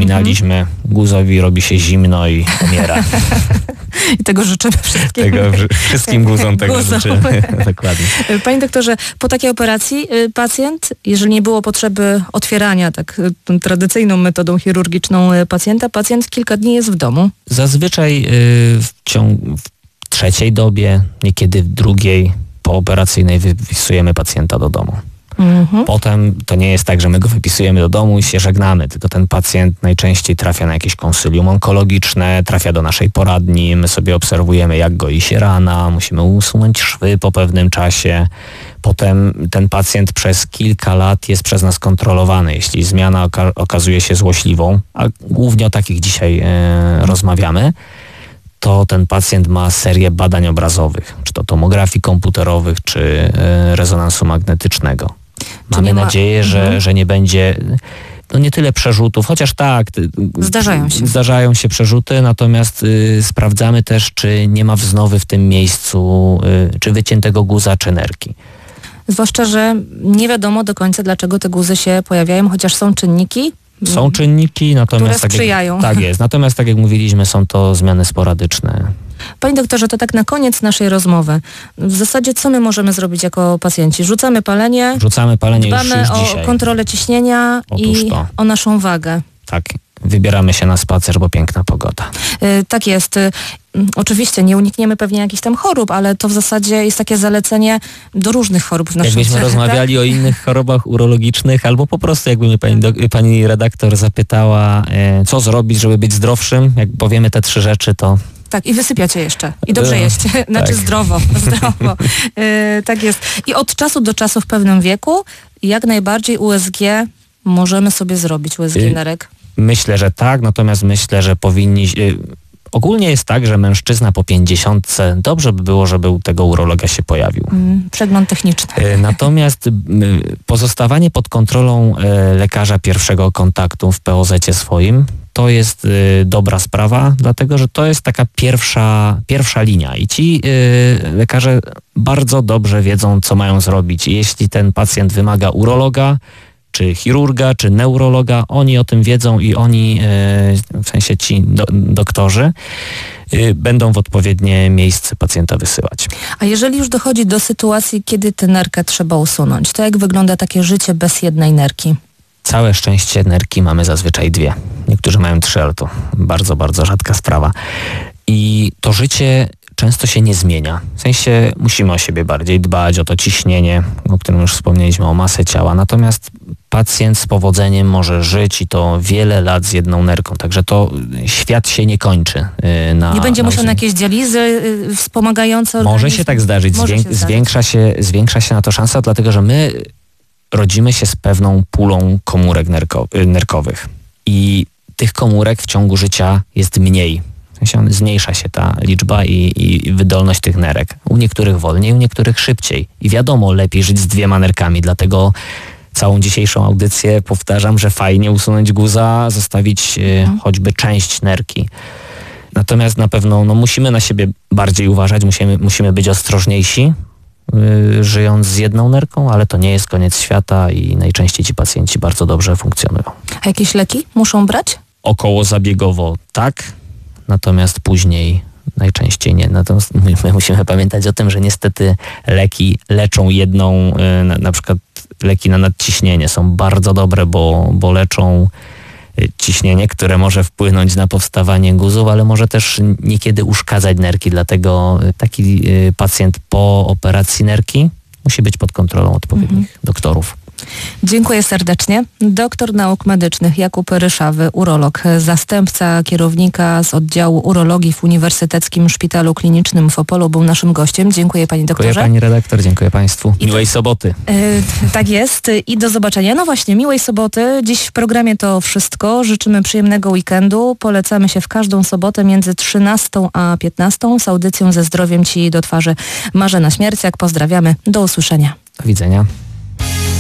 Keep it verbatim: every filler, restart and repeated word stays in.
wspominaliśmy, guzowi robi się zimno i umiera. I tego życzymy wszystkim. Tego, wszystkim guzom tego guzom. życzymy. Dokładnie. Panie doktorze, po takiej operacji pacjent, jeżeli nie było potrzeby otwierania tak tą tradycyjną metodą chirurgiczną pacjenta, pacjent kilka dni jest w domu? Zazwyczaj w ciągu w trzeciej dobie, niekiedy w drugiej pooperacyjnej wypisujemy pacjenta do domu. Mhm. Potem to nie jest tak, że my go wypisujemy do domu i się żegnamy, tylko ten pacjent najczęściej trafia na jakieś konsylium onkologiczne, trafia do naszej poradni, my sobie obserwujemy, jak goi się rana, musimy usunąć szwy po pewnym czasie. Potem ten pacjent przez kilka lat jest przez nas kontrolowany. Jeśli zmiana oka- okazuje się złośliwą, a głównie o takich dzisiaj e, rozmawiamy, to ten pacjent ma serię badań obrazowych, czy to tomografii komputerowych, czy e, rezonansu magnetycznego. Mamy ma... nadzieję, że, mhm. że nie będzie, no nie tyle przerzutów, chociaż tak. Zdarzają się. Zdarzają się przerzuty, natomiast y, sprawdzamy też, czy nie ma wznowy w tym miejscu, y, czy wyciętego guza, czy nerki. Zwłaszcza, że nie wiadomo do końca, dlaczego te guzy się pojawiają, chociaż są czynniki, Są czynniki, natomiast które sprzyjają. Tak, jak, tak jest. Natomiast tak jak mówiliśmy, są to zmiany sporadyczne. Panie doktorze, to tak na koniec naszej rozmowy. W zasadzie co my możemy zrobić jako pacjenci? Rzucamy palenie, Rzucamy palenie dbamy już, już o dzisiaj. kontrolę ciśnienia Otóż i to. o naszą wagę. Tak, wybieramy się na spacer, bo piękna pogoda. Yy, tak jest. Yy, oczywiście nie unikniemy pewnie jakichś tam chorób, ale to w zasadzie jest takie zalecenie do różnych chorób w naszym Jakbyśmy ciele, rozmawiali tak? o innych chorobach urologicznych, albo po prostu jakby mnie pani, do, pani redaktor zapytała, e, co zrobić, żeby być zdrowszym, jak powiemy te trzy rzeczy, to... Tak, i wysypiacie jeszcze. I dobrze jeść. Znaczy tak. zdrowo. zdrowo. Yy, tak jest. I od czasu do czasu w pewnym wieku jak najbardziej U S G możemy sobie zrobić, U S G nerek. Myślę, że tak, natomiast myślę, że powinni... Yy, ogólnie jest tak, że mężczyzna po pięćdziesiątce dobrze by było, żeby u tego urologa się pojawił. Mm, przegląd techniczny. Yy, natomiast yy, pozostawanie pod kontrolą yy, lekarza pierwszego kontaktu w P O Z-cie swoim to jest y, dobra sprawa, dlatego że to jest taka pierwsza, pierwsza linia i ci y, lekarze bardzo dobrze wiedzą, co mają zrobić. Jeśli ten pacjent wymaga urologa, czy chirurga, czy neurologa, oni o tym wiedzą i oni, y, w sensie ci do, doktorzy, y, będą w odpowiednie miejsce pacjenta wysyłać. A jeżeli już dochodzi do sytuacji, kiedy tę nerkę trzeba usunąć, to jak wygląda takie życie bez jednej nerki? Całe szczęście nerki mamy zazwyczaj dwie. Niektórzy mają trzy, ale to bardzo, bardzo rzadka sprawa. I to życie często się nie zmienia. W sensie musimy o siebie bardziej dbać, o to ciśnienie, o którym już wspomnieliśmy, o masę ciała. Natomiast pacjent z powodzeniem może żyć i to wiele lat z jedną nerką. Także to świat się nie kończy. Na, nie będzie na musiał na jakieś dializy y, wspomagające organizm? Może się tak zdarzyć. Może Zwię- się zwiększa, się, zwiększa się na to szansa, dlatego że my rodzimy się z pewną pulą komórek nerko- nerkowych. I tych komórek w ciągu życia jest mniej. W sensie zmniejsza się ta liczba i, i wydolność tych nerek. U niektórych wolniej, u niektórych szybciej. I wiadomo, lepiej żyć z dwiema nerkami, dlatego całą dzisiejszą audycję powtarzam, że fajnie usunąć guza, zostawić mhm. y, choćby część nerki. Natomiast na pewno no, musimy na siebie bardziej uważać, musimy, musimy być ostrożniejsi, y, żyjąc z jedną nerką, ale to nie jest koniec świata i najczęściej ci pacjenci bardzo dobrze funkcjonują. A jakieś leki muszą brać? Około zabiegowo tak, natomiast później najczęściej nie. Natomiast my musimy pamiętać o tym, że niestety leki leczą jedną, na, na przykład leki na nadciśnienie są bardzo dobre, bo, bo leczą ciśnienie, które może wpłynąć na powstawanie guzów, ale może też niekiedy uszkadzać nerki, dlatego taki pacjent po operacji nerki musi być pod kontrolą odpowiednich mhm. doktorów. Dziękuję serdecznie. Doktor nauk medycznych Jakub Ryszawy, urolog, zastępca kierownika z oddziału urologii w Uniwersyteckim Szpitalu Klinicznym w Opolu był naszym gościem. Dziękuję pani doktorze. Dziękuję pani redaktor, dziękuję państwu. I miłej to, soboty. Yy, tak jest i do zobaczenia. No właśnie, miłej soboty. Dziś w programie to wszystko. Życzymy przyjemnego weekendu. Polecamy się w każdą sobotę między trzynastą a piętnastą z audycją Ze zdrowiem ci do twarzy. Marzena Śmierciak. Pozdrawiamy. Do usłyszenia. Do widzenia.